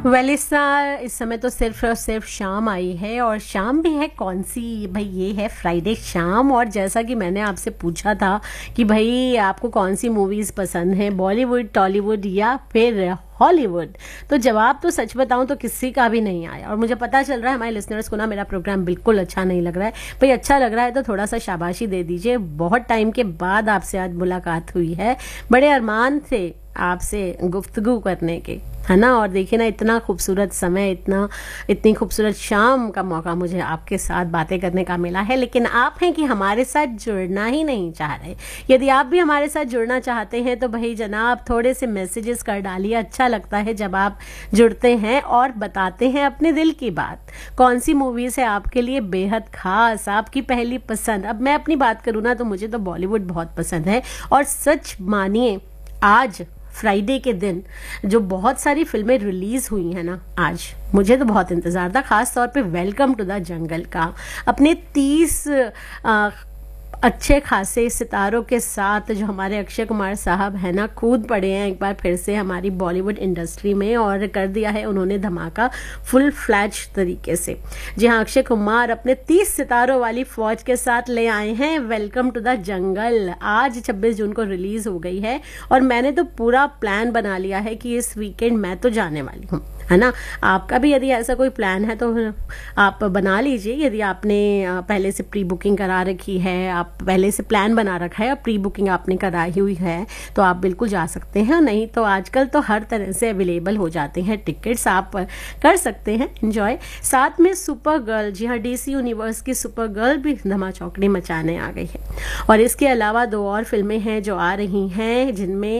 इस समय तो सिर्फ और सिर्फ शाम आई है, और शाम भी है कौन सी भाई, ये है फ्राइडे शाम। और जैसा कि मैंने आपसे पूछा था कि भाई आपको कौन सी मूवीज़ पसंद है, बॉलीवुड, टॉलीवुड या फिर हॉलीवुड, तो जवाब तो सच बताऊं तो किसी का भी नहीं आया। और मुझे पता चल रहा है हमारे लिसनर्स को ना मेरा प्रोग्राम बिल्कुल अच्छा नहीं लग रहा है। भाई अच्छा लग रहा है तो थोड़ा सा शाबाशी दे दीजिए। बहुत टाइम के बाद आपसे आज मुलाकात हुई है, बड़े अरमान थे आपसे गुफ्तगू करने के, है ना। और देखिए ना, इतना खूबसूरत समय, इतनी खूबसूरत शाम का मौका मुझे आपके साथ बातें करने का मिला है। लेकिन आप हैं कि हमारे साथ जुड़ना ही नहीं चाह रहे। यदि आप भी हमारे साथ जुड़ना चाहते हैं तो भाई जनाब थोड़े से मैसेजेस कर डालिए। अच्छा लगता है जब आप जुड़ते हैं और बताते हैं अपने दिल की बात। कौन सी मूवीज़ है आपके लिए बेहद खास, आपकी पहली पसंद। अब मैं अपनी बात करूँ ना तो मुझे तो बॉलीवुड बहुत पसंद है। और सच मानिए, आज फ्राइडे के दिन जो बहुत सारी फिल्में रिलीज हुई हैं ना, आज मुझे तो बहुत इंतज़ार था, खास तौर पे वेलकम टू द जंगल का। अपने 30 अच्छे खासे सितारों के साथ जो हमारे अक्षय कुमार साहब हैं ना, कूद पड़े हैं एक बार फिर से हमारी बॉलीवुड इंडस्ट्री में, और कर दिया है उन्होंने धमाका फुल फ्लैज तरीके से। जी हाँ, अक्षय कुमार अपने 30 सितारों वाली फौज के साथ ले आए हैं वेलकम टू द जंगल। आज 26 जून को रिलीज हो गई है, और मैंने तो पूरा प्लान बना लिया है कि इस वीकेंड मैं तो जाने वाली हूँ, है ना। आपका भी यदि ऐसा कोई प्लान है तो आप बना लीजिए। यदि आपने पहले से प्री बुकिंग करा रखी है, आप पहले से प्लान बना रखा है और प्री बुकिंग आपने कराई हुई है, तो आप बिल्कुल जा सकते हैं। नहीं तो आजकल तो हर तरह से अवेलेबल हो जाते हैं टिकट्स, आप कर सकते हैं एंजॉय। साथ में सुपर गर्ल, जी हाँ, DC यूनिवर्स की सुपर गर्ल भी धमा चौकड़ी मचाने आ गई है। और इसके अलावा 2 और फिल्में हैं जो आ रही हैं,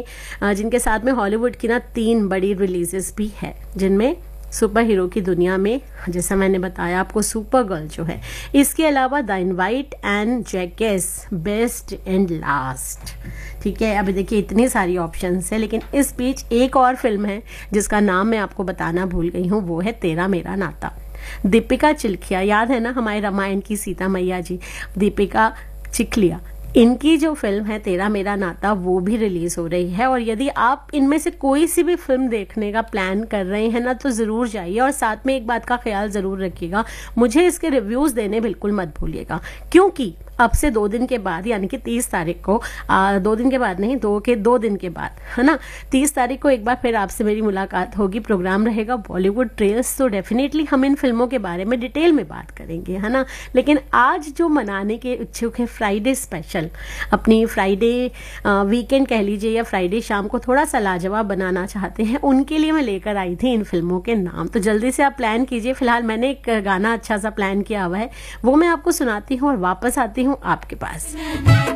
जिनके साथ में हॉलीवुड की ना 3 बड़ी रिलीजेस भी है, जिनमें सुपर हीरो की दुनिया में जैसा मैंने बताया आपको सुपर गर्ल जो है, इसके अलावा the invite and Jacques best and last. ठीक है, अभी देखिए इतनी सारी ऑप्शंस है, लेकिन इस बीच एक और फिल्म है जिसका नाम मैं आपको बताना भूल गई हूँ, वो है तेरा मेरा नाता। दीपिका चिल्खिया, याद है ना हमारे रामायण की सीता मैया जी, दीपिका चिखलिया, इनकी जो फिल्म है तेरा मेरा नाता वो भी रिलीज हो रही है। और यदि आप इनमें से कोई सी भी फिल्म देखने का प्लान कर रहे हैं ना, तो ज़रूर जाइए। और साथ में एक बात का ख्याल ज़रूर रखिएगा, मुझे इसके रिव्यूज़ देने बिल्कुल मत भूलिएगा, क्योंकि अब से 2 दिन के बाद, यानी कि 30 तारीख को, 2 दिन के बाद नहीं, 2 दिन के बाद, है ना, 30 तारीख को एक बार फिर आपसे मेरी मुलाकात होगी। प्रोग्राम रहेगा बॉलीवुड ट्रेल्स, तो डेफिनेटली हम इन फिल्मों के बारे में डिटेल में बात करेंगे, है ना। लेकिन आज जो मनाने के इच्छुक है फ्राइडे स्पेशल, अपनी फ्राइडे वीकेंड कह लीजिए या फ्राइडे शाम को थोड़ा सा लाजवाब बनाना चाहते हैं, उनके लिए मैं लेकर आई थी इन फिल्मों के नाम। तो जल्दी से आप प्लान कीजिए। फिलहाल मैंने एक गाना अच्छा सा प्लान किया हुआ है, वो मैं आपको सुनाती हूँ और वापस आती हूँ आपके पास।